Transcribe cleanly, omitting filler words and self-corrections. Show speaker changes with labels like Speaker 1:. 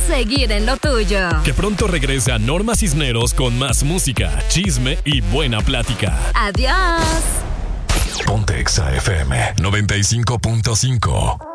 Speaker 1: seguir en lo tuyo.
Speaker 2: Que pronto regrese a Norma Cisneros con más música, chisme y buena plática.
Speaker 1: Adiós.
Speaker 3: Ponte Exa FM 95.5.